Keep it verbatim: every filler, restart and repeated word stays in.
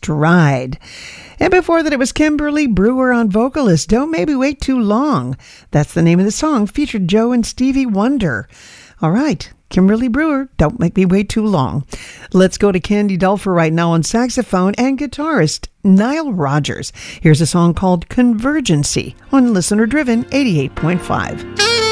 Stride. And before that, it was Kimberly Brewer on vocalist, Don't Maybe Wait Too Long. That's the name of the song, featured Joe and Stevie Wonder. All right, Kimberly Brewer, Don't Make Me Wait Too Long. Let's go to Candy Dulfer right now on saxophone and guitarist Nile Rodgers. Here's a song called Convergency on Listener Driven eighty-eight point five.